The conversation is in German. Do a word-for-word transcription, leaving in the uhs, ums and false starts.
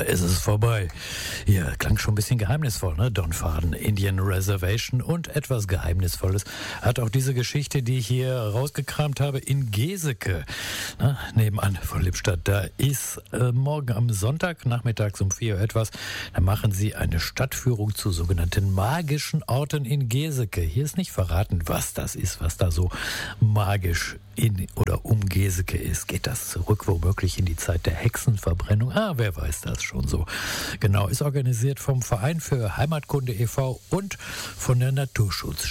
ist es vorbei. Hier klang schon ein bisschen geheimnisvoll, ne? Don Faden, Indian Reservation, und etwas Geheimnisvolles hat auch diese Geschichte, die ich hier rausgekramt habe, in Geseke, ne? Nebenan von Lippstadt. Da ist äh, morgen am Sonntag, nachmittags um vier Uhr etwas, da machen sie eine Stadtführung zu sogenannten magischen Orten in Geseke. Hier ist nicht verraten, was das ist, was da so magisch in oder um Geseke ist. Geht das zurück womöglich in die Zeit der Hexenverbrennung? Ah, wer weiß das schon so. Genau, ist organisiert vom Verein für Heimatkunde e V und von der Naturschutzstiftung.